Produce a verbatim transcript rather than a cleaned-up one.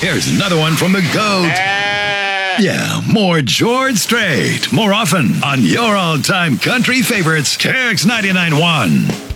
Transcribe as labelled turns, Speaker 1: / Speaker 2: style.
Speaker 1: Here's another one from the GOAT. Yeah, more George Strait. More often on your all-time country favorites, K X ninety-nine point one.